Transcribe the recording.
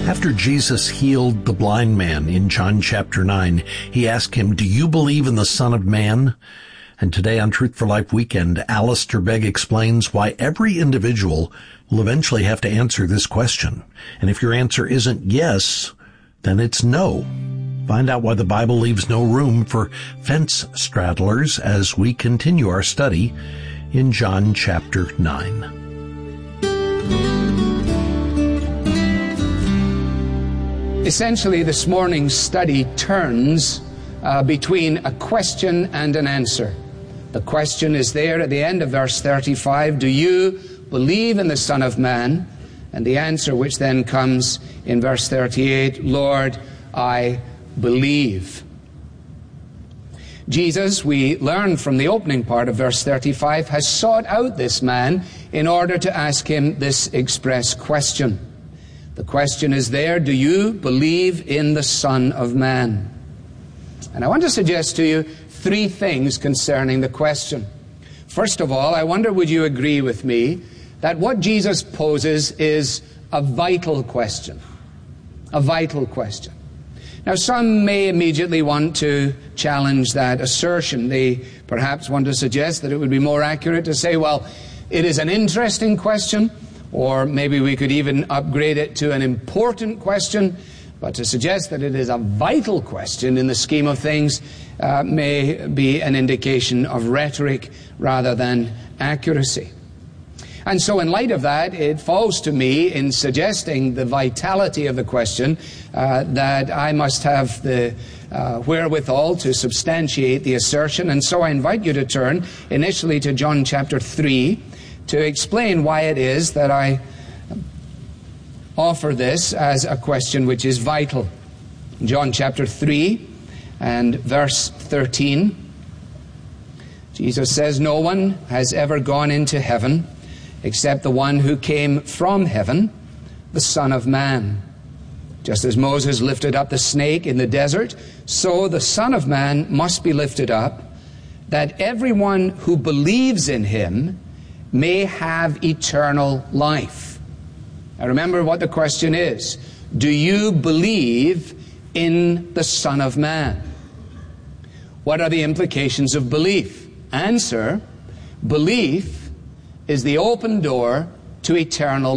After Jesus healed the blind man in John chapter 9, he asked him, "Do you believe in the Son of Man?" And today on Truth for Life Weekend, Alistair Begg explains why every individual will eventually have to answer this question. And if your answer isn't yes, then it's no. Find out why the Bible leaves no room for fence straddlers as we continue our study in John chapter 9. Essentially, this morning's study turns between a question and an answer. The question is there at the end of verse 35, do you believe in the Son of Man? And the answer, which then comes in verse 38, Lord, I believe. Jesus, we learn from the opening part of verse 35, has sought out this man in order to ask him this express question. The question is there, do you believe in the Son of Man? And I want to suggest to you three things concerning the question. First of all, I wonder, would you agree with me that what Jesus poses is a vital question? A vital question. Now, some may immediately want to challenge that assertion. They perhaps want to suggest that it would be more accurate to say, well, it is an interesting question, or maybe we could even upgrade it to an important question. But to suggest that it is a vital question in the scheme of things may be an indication of rhetoric rather than accuracy. And so in light of that, it falls to me in suggesting the vitality of the question that I must have the wherewithal to substantiate the assertion. And so I invite you to turn initially to John chapter 3 to explain why it is that I offer this as a question which is vital. John chapter 3 and verse 13. Jesus says, "No one has ever gone into heaven except the one who came from heaven, the Son of Man. Just as Moses lifted up the snake in the desert, so the Son of Man must be lifted up, that everyone who believes in him may have eternal life." Now remember what the question is. Do you believe in the Son of Man? What are the implications of belief? Answer, belief is the open door to eternal life.